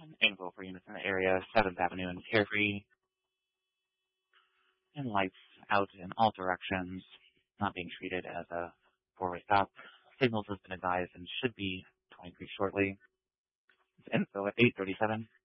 info for units in the area, 7th Avenue and Carefree. And lights out in all directions, not being treated as a four-way stop. Signals has been advised and should be 23 shortly. It's info at 8:37.